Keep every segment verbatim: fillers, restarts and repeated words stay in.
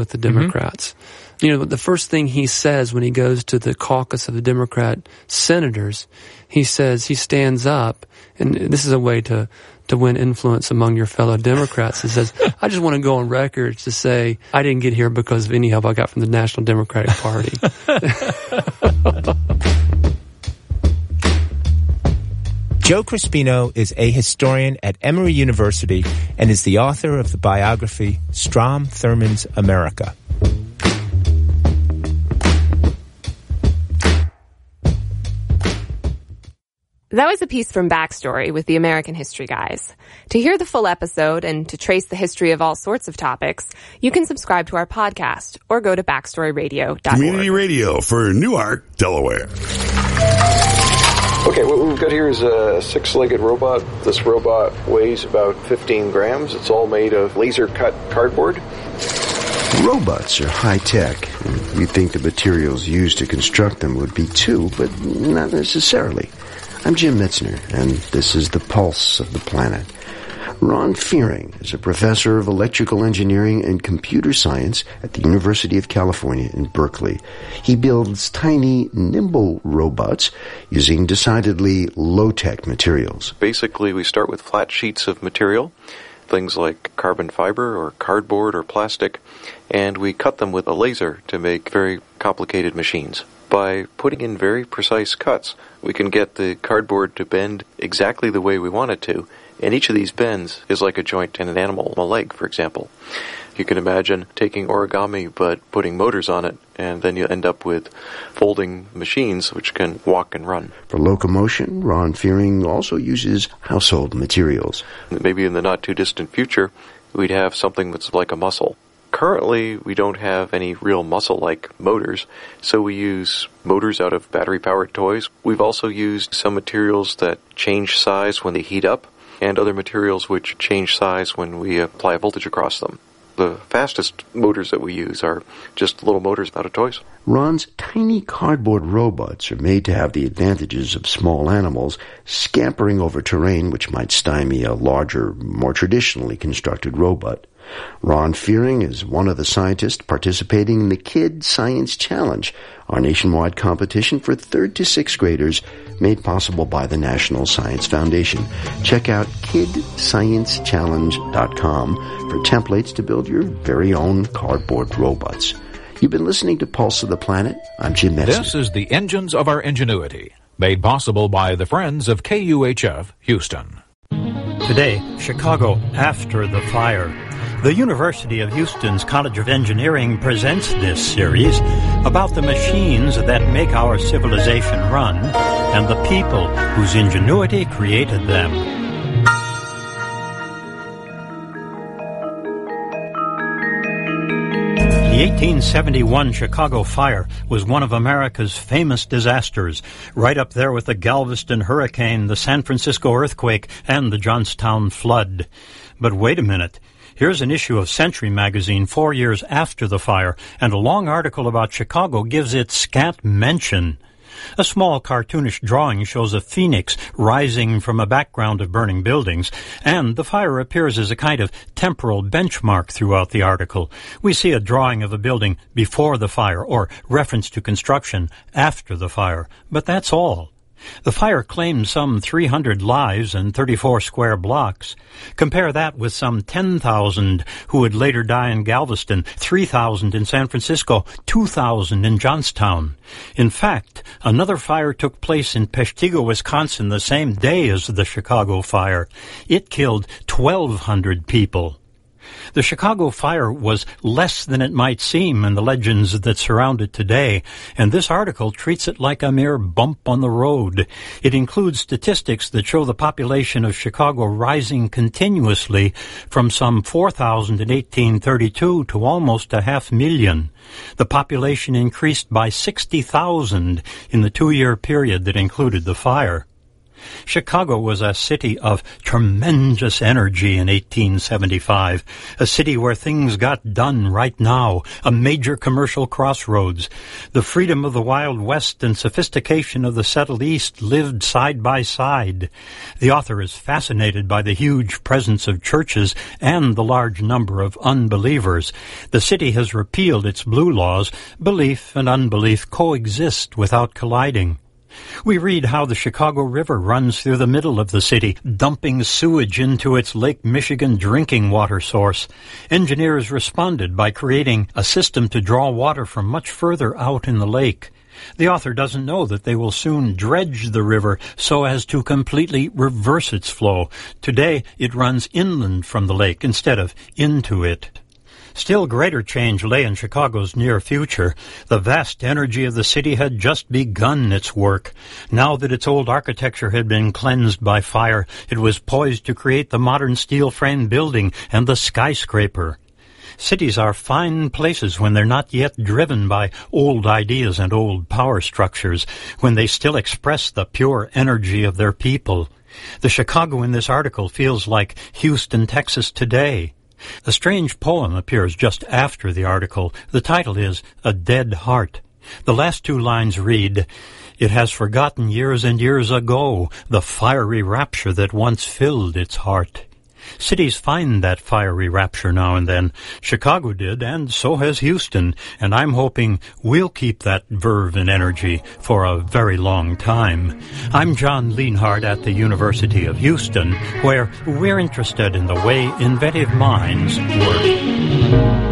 with the Democrats. Mm-hmm. You know, the first thing he says when he goes to the caucus of the Democrat senators, he says, he stands up, and this is a way to, to win influence among your fellow Democrats. He says, I just want to go on record to say I didn't get here because of any help I got from the National Democratic Party. Joe Crispino is a historian at Emory University and is the author of the biography Strom Thurmond's America. That was a piece from Backstory with the American History Guys. To hear the full episode and to trace the history of all sorts of topics, you can subscribe to our podcast or go to backstory radio dot org. Community radio for Newark, Delaware. Okay, what we've got here is a six-legged robot. This robot weighs about fifteen grams. It's all made of laser-cut cardboard. Robots are high-tech. You'd think the materials used to construct them would be too, but not necessarily. I'm Jim Metzner, and this is the Pulse of the Planet. Ron Fearing is a professor of electrical engineering and computer science at the University of California in Berkeley. He builds tiny, nimble robots using decidedly low-tech materials. Basically, we start with flat sheets of material, things like carbon fiber or cardboard or plastic, and we cut them with a laser to make very complicated machines. By putting in very precise cuts, we can get the cardboard to bend exactly the way we want it to. And each of these bends is like a joint in an animal, a leg, for example. You can imagine taking origami but putting motors on it, and then you end up with folding machines which can walk and run. For locomotion, Ron Fearing also uses household materials. Maybe in the not-too-distant future, we'd have something that's like a muscle. Currently, we don't have any real muscle-like motors, so we use motors out of battery-powered toys. We've also used some materials that change size when they heat up, and other materials which change size when we apply a voltage across them. The fastest motors that we use are just little motors out of toys. Ron's tiny cardboard robots are made to have the advantages of small animals scampering over terrain which might stymie a larger, more traditionally constructed robot. Ron Fearing is one of the scientists participating in the Kid Science Challenge, our nationwide competition for third to sixth graders made possible by the National Science Foundation. Check out kid science challenge dot com for templates to build your very own cardboard robots. You've been listening to Pulse of the Planet. I'm Jim Metzner. This is the Engines of Our Ingenuity, made possible by the Friends of K U H F Houston. Today, Chicago after the fire. The University of Houston's College of Engineering presents this series about the machines that make our civilization run and the people whose ingenuity created them. The eighteen seventy-one Chicago fire was one of America's famous disasters, right up there with the Galveston hurricane, the San Francisco earthquake, and the Johnstown flood. But wait a minute. Here's an issue of Century magazine four years after the fire, and a long article about Chicago gives it scant mention. A small cartoonish drawing shows a phoenix rising from a background of burning buildings, and the fire appears as a kind of temporal benchmark throughout the article. We see a drawing of a building before the fire, or reference to construction after the fire, but that's all. The fire claimed some three hundred lives and thirty-four square blocks. Compare that with some ten thousand who would later die in Galveston, three thousand in San Francisco, two thousand in Johnstown. In fact, another fire took place in Peshtigo, Wisconsin, the same day as the Chicago fire. It killed twelve hundred people. The Chicago fire was less than it might seem in the legends that surround it today, and this article treats it like a mere bump on the road. It includes statistics that show the population of Chicago rising continuously from some four thousand in eighteen thirty-two to almost a half million. The population increased by sixty thousand in the two-year period that included the fire. Chicago was a city of tremendous energy in eighteen seventy-five, a city where things got done right now, a major commercial crossroads. The freedom of the Wild West and sophistication of the settled East lived side by side. The author is fascinated by the huge presence of churches and the large number of unbelievers. The city has repealed its blue laws. Belief and unbelief coexist without colliding. We read how the Chicago River runs through the middle of the city, dumping sewage into its Lake Michigan drinking water source. Engineers responded by creating a system to draw water from much further out in the lake. The author doesn't know that they will soon dredge the river so as to completely reverse its flow. Today, it runs inland from the lake instead of into it. Still greater change lay in Chicago's near future. The vast energy of the city had just begun its work. Now that its old architecture had been cleansed by fire, it was poised to create the modern steel-framed building and the skyscraper. Cities are fine places when they're not yet driven by old ideas and old power structures, when they still express the pure energy of their people. The Chicago in this article feels like Houston, Texas today. A strange poem appears just after the article. The title is A Dead Heart. The last two lines read, "It has forgotten years and years ago the fiery rapture that once filled its heart." Cities find that fiery rapture now and then. Chicago did, and so has Houston, and I'm hoping we'll keep that verve and energy for a very long time. I'm John Lienhardt at the University of Houston, where we're interested in the way inventive minds work.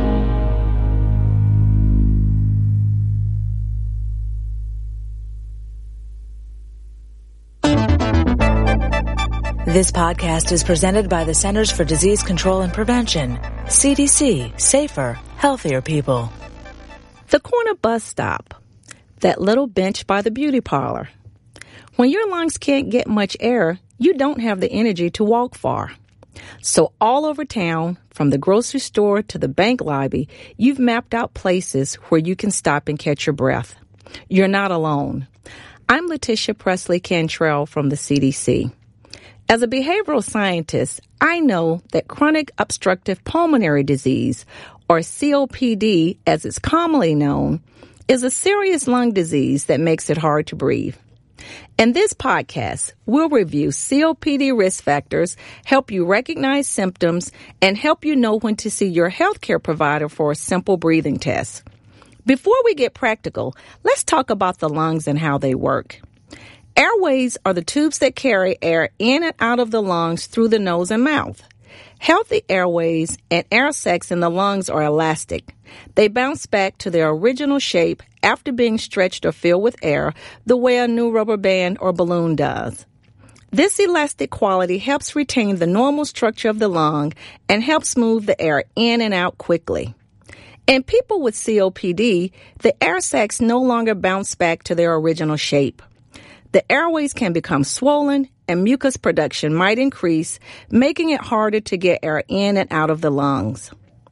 This podcast is presented by the Centers for Disease Control and Prevention. C D C. Safer, healthier people. The corner bus stop. That little bench by the beauty parlor. When your lungs can't get much air, you don't have the energy to walk far. So all over town, from the grocery store to the bank lobby, you've mapped out places where you can stop and catch your breath. You're not alone. I'm Letitia Presley Cantrell from the C D C. As a behavioral scientist, I know that chronic obstructive pulmonary disease, or C O P D as it's commonly known, is a serious lung disease that makes it hard to breathe. In this podcast, we'll review C O P D risk factors, help you recognize symptoms, and help you know when to see your healthcare provider for a simple breathing test. Before we get practical, let's talk about the lungs and how they work. Airways are the tubes that carry air in and out of the lungs through the nose and mouth. Healthy airways and air sacs in the lungs are elastic. They bounce back to their original shape after being stretched or filled with air, the way a new rubber band or balloon does. This elastic quality helps retain the normal structure of the lung and helps move the air in and out quickly. In people with C O P D, the air sacs no longer bounce back to their original shape. The airways can become swollen and mucus production might increase, making it harder to get air in and out of the lungs.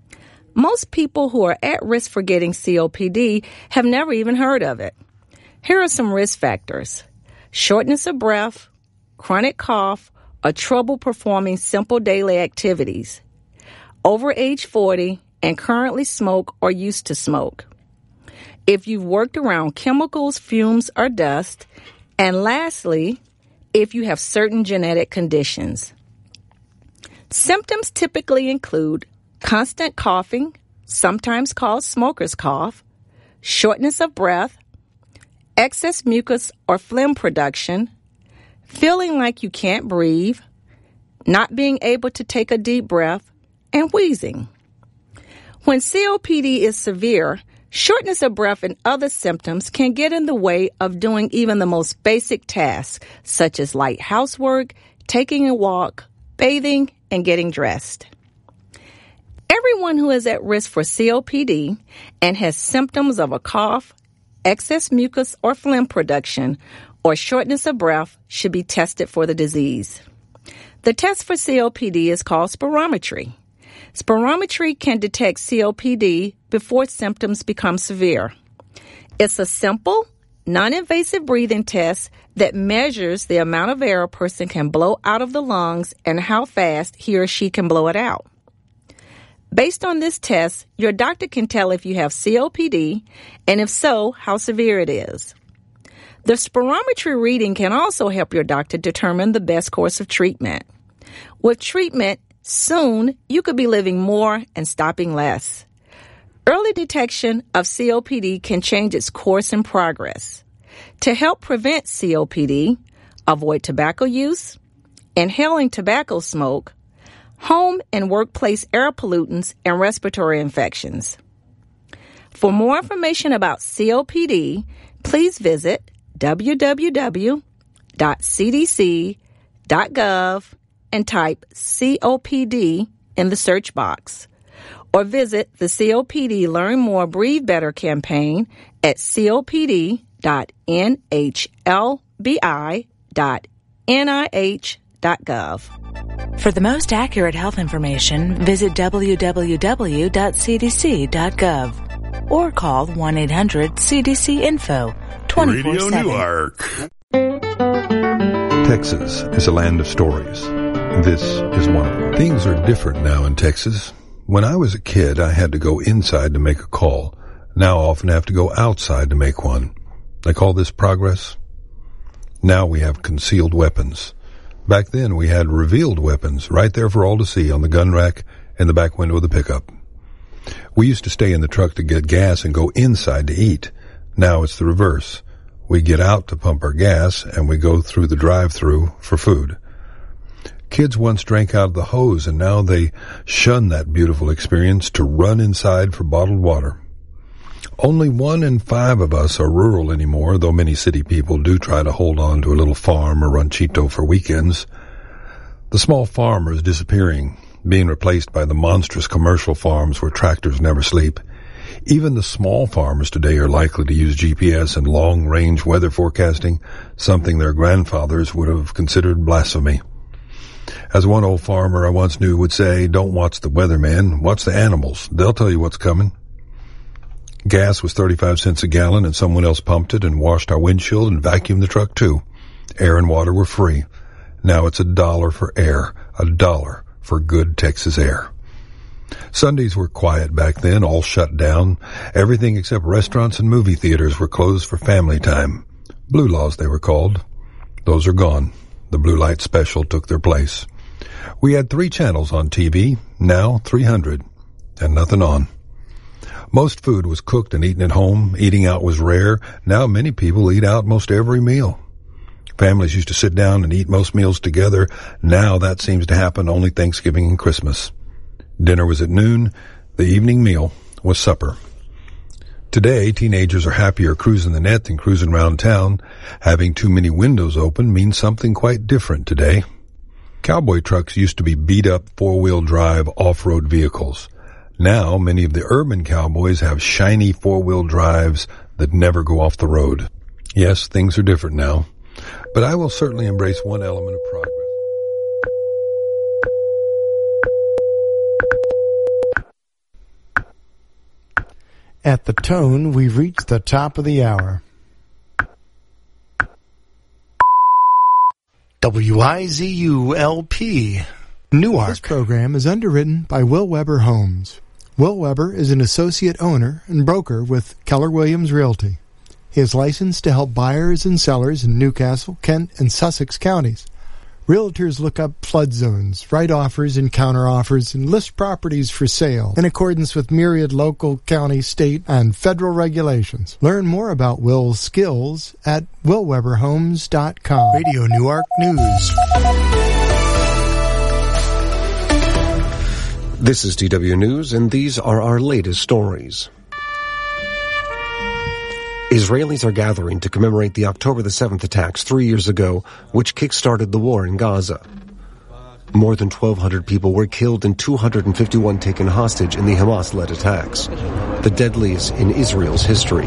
Most people who are at risk for getting C O P D have never even heard of it. Here are some risk factors: shortness of breath, chronic cough, or trouble performing simple daily activities, over age forty, and currently smoke or used to smoke, if you've worked around chemicals, fumes, or dust, and lastly, if you have certain genetic conditions. Symptoms typically include constant coughing, sometimes called smoker's cough, shortness of breath, excess mucus or phlegm production, feeling like you can't breathe, not being able to take a deep breath, and wheezing. When C O P D is severe, shortness of breath and other symptoms can get in the way of doing even the most basic tasks, such as light housework, taking a walk, bathing, and getting dressed. Everyone who is at risk for C O P D and has symptoms of a cough, excess mucus or phlegm production, or shortness of breath should be tested for the disease. The test for C O P D is called spirometry. Spirometry can detect C O P D before symptoms become severe. It's a simple non-invasive breathing test that measures the amount of air a person can blow out of the lungs and how fast he or she can blow it out. Based on this test, your doctor can tell if you have C O P D, and if so, how severe it is. The spirometry reading can also help your doctor determine the best course of treatment. With treatment, soon you could be living more and stopping less. Early detection of C O P D can change its course and progress. To help prevent C O P D, avoid tobacco use, inhaling tobacco smoke, home and workplace air pollutants, and respiratory infections. For more information about C O P D, please visit w w w dot c d c dot gov and type C O P D in the search box. Or visit the C O P D Learn More, Breathe Better campaign at c o p d dot n h l b i dot n i h dot gov. For the most accurate health information, visit w w w dot c d c dot gov or call one eight hundred C D C info twenty-four seven. Radio Newark. Texas is a land of stories. This is one of them. Things are different now in Texas. When I was a kid, I had to go inside to make a call. Now I often have to go outside to make one. They call this progress. Now we have concealed weapons. Back then, we had revealed weapons right there for all to see on the gun rack in the back window of the pickup. We used to stay in the truck to get gas and go inside to eat. Now it's the reverse. We get out to pump our gas, and we go through the drive-thru for food. Kids once drank out of the hose, and now they shun that beautiful experience to run inside for bottled water. Only one in five of us are rural anymore, though many city people do try to hold on to a little farm or ranchito for weekends. The small farmer is disappearing, being replaced by the monstrous commercial farms where tractors never sleep. Even the small farmers today are likely to use G P S and long-range weather forecasting, something their grandfathers would have considered blasphemy. As one old farmer I once knew would say, don't watch the weatherman, watch the animals. They'll tell you what's coming. Gas was thirty-five cents a gallon, and someone else pumped it and washed our windshield and vacuumed the truck too. Air and water were free. Now it's a dollar for air, a dollar for good Texas air. Sundays were quiet back then, all shut down. Everything except restaurants and movie theaters were closed for family time. Blue laws, they were called. Those are gone. The blue light special took their place. We had three channels on T V, now three hundred, and nothing on. Most food was cooked and eaten at home. Eating out was rare. Now many people eat out most every meal. Families used to sit down and eat most meals together. Now that seems to happen only Thanksgiving and Christmas. Dinner was at noon. The evening meal was supper. Today, teenagers are happier cruising the net than cruising around town. Having too many windows open means something quite different today. Cowboy trucks used to be beat-up four-wheel drive off-road vehicles. Now, many of the urban cowboys have shiny four-wheel drives that never go off the road. Yes, things are different now, but I will certainly embrace one element of progress. At the tone, we've reached the top of the hour. W I Z U L P, Newark. This program is underwritten by Will Weber Homes. Will Weber is an associate owner and broker with Keller Williams Realty. He is licensed to help buyers and sellers in Newcastle, Kent, and Sussex counties. Realtors look up flood zones, write offers and counteroffers, and list properties for sale in accordance with myriad local, county, state, and federal regulations. Learn more about Will's skills at will weber homes dot com. Radio Newark News. This is D W News, and these are our latest stories. Israelis are gathering to commemorate the October the seventh attacks three years ago, which kick-started the war in Gaza. More than twelve hundred people were killed and two hundred fifty-one taken hostage in the Hamas-led attacks, the deadliest in Israel's history.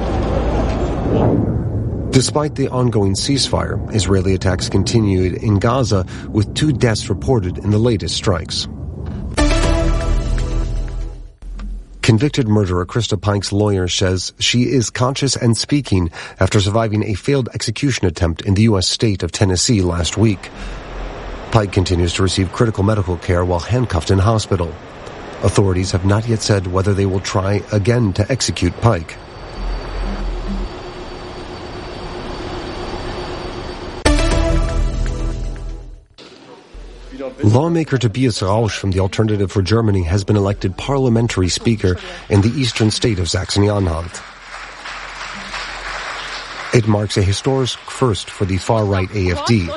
Despite the ongoing ceasefire, Israeli attacks continued in Gaza, with two deaths reported in the latest strikes. Convicted murderer Krista Pike's lawyer says she is conscious and speaking after surviving a failed execution attempt in the U S state of Tennessee last week. Pike continues to receive critical medical care while handcuffed in hospital. Authorities have not yet said whether they will try again to execute Pike. Lawmaker Tobias Rausch from the Alternative for Germany has been elected parliamentary speaker in the eastern state of Saxony-Anhalt. It marks a historic first for the far-right A F D.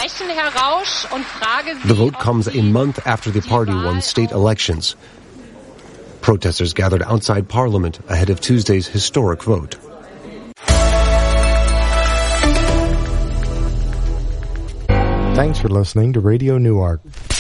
The vote comes a month after the party won state elections. Protesters gathered outside Parliament ahead of Tuesday's historic vote. Thanks for listening to Radio Newark.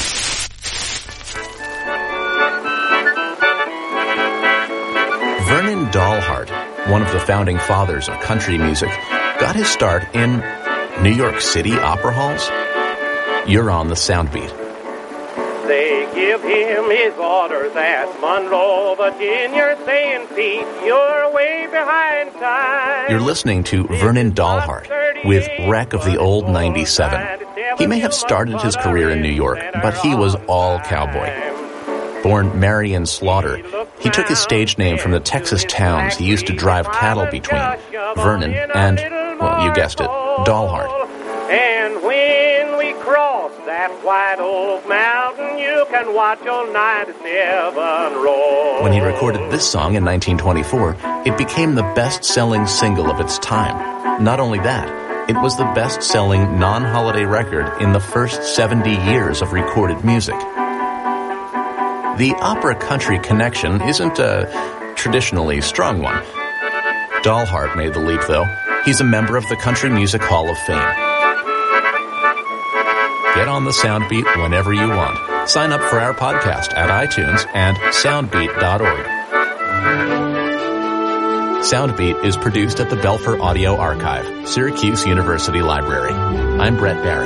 Vernon Dalhart, one of the founding fathers of country music, got his start in New York City opera halls. You're on the Soundbeat. They give him his orders at Monroe, Virginia, saying, Pete, you're way behind time. You're listening to Vernon Dalhart with Wreck of the Old ninety-seven. He may have started his career in New York, but he was all cowboy. Born Marion Slaughter, he took his stage name from the Texas towns he used to drive cattle between, Vernon and, well, you guessed it, Dalhart. And when we cross that White Oak Mountain, you can watch old ninety-seven roll. When he recorded this song in nineteen twenty-four, it became the best-selling single of its time. Not only that, it was the best-selling non-holiday record in the first seventy years of recorded music. The opera-country connection isn't a traditionally strong one. Dalhart made the leap, though. He's a member of the Country Music Hall of Fame. Get on the Soundbeat whenever you want. Sign up for our podcast at iTunes and soundbeat dot org. Soundbeat is produced at the Belfer Audio Archive, Syracuse University Library. I'm Brett Barry.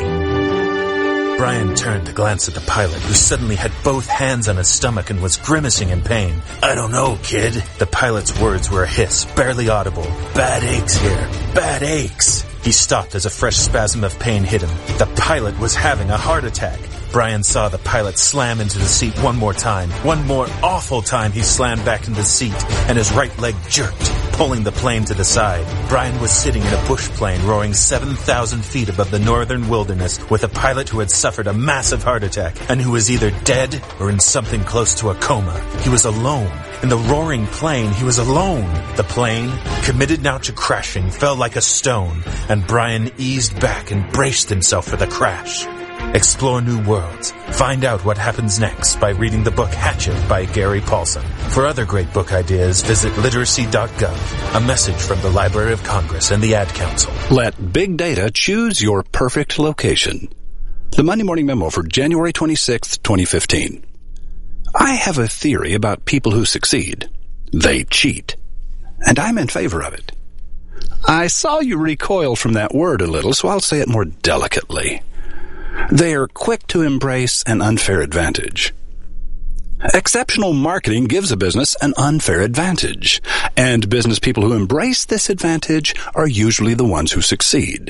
Brian turned to glance at the pilot, who suddenly had both hands on his stomach and was grimacing in pain. I don't know, kid. The pilot's words were a hiss, barely audible. Bad aches here. Bad aches. He stopped as a fresh spasm of pain hit him. The pilot was having a heart attack. Brian saw the pilot slam into the seat one more time. One more awful time he slammed back into the seat, and his right leg jerked, pulling the plane to the side. Brian was sitting in a bush plane roaring seven thousand feet above the northern wilderness with a pilot who had suffered a massive heart attack and who was either dead or in something close to a coma. He was alone. In the roaring plane, he was alone. The plane, committed now to crashing, fell like a stone, and Brian eased back and braced himself for the crash. Explore new worlds. Find out what happens next by reading the book Hatchet by Gary Paulson. For other great book ideas, visit literacy dot gov. A message from the Library of Congress and the Ad Council. Let big data choose your perfect location. The Monday Morning Memo for January twenty-sixth, twenty fifteen. I have a theory about people who succeed. They cheat. And I'm in favor of it. I saw you recoil from that word a little, so I'll say it more delicately. They are quick to embrace an unfair advantage. Exceptional marketing gives a business an unfair advantage, and business people who embrace this advantage are usually the ones who succeed.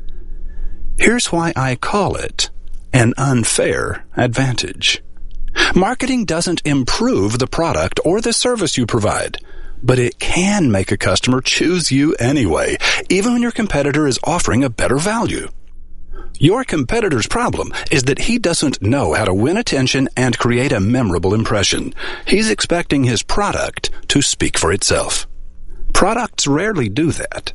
Here's why I call it an unfair advantage. Marketing doesn't improve the product or the service you provide, but it can make a customer choose you anyway, even when your competitor is offering a better value. Your competitor's problem is that he doesn't know how to win attention and create a memorable impression. He's expecting his product to speak for itself. Products rarely do that.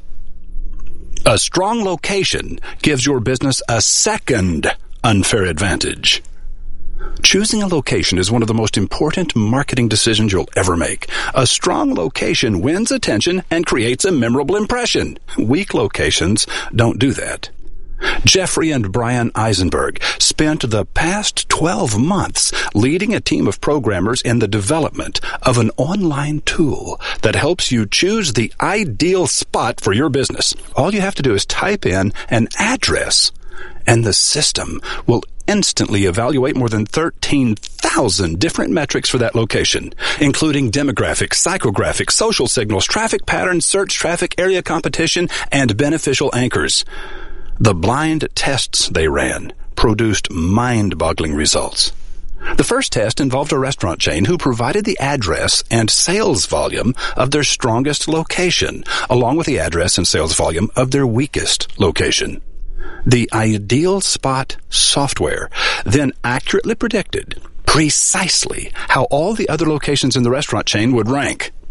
A strong location gives your business a second unfair advantage. Choosing a location is one of the most important marketing decisions you'll ever make. A strong location wins attention and creates a memorable impression. Weak locations don't do that. Jeffrey and Brian Eisenberg spent the past twelve months leading a team of programmers in the development of an online tool that helps you choose the ideal spot for your business. All you have to do is type in an address And the system will instantly evaluate more than thirteen thousand different metrics for that location, including demographics, psychographics, social signals, traffic patterns, search traffic, area competition, and beneficial anchors. The blind tests they ran produced mind-boggling results. The first test involved a restaurant chain who provided the address and sales volume of their strongest location, along with the address and sales volume of their weakest location. The Ideal Spot software then accurately predicted precisely how all the other locations in the restaurant chain would rank